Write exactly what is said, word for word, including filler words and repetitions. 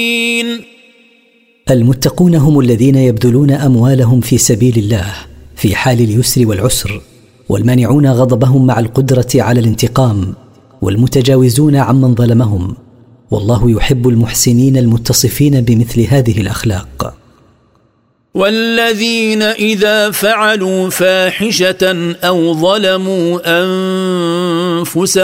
المتقون هم الذين يبذلون أموالهم في سبيل الله في حال اليسر والعسر، والمانعون غضبهم مع القدرة على الانتقام، والمتجاوزون عمن ظلمهم، والله يحب المحسنين المتصفين بمثل هذه الأخلاق. والذين إذا فعلوا فاحشة أو ظلموا أنفسهم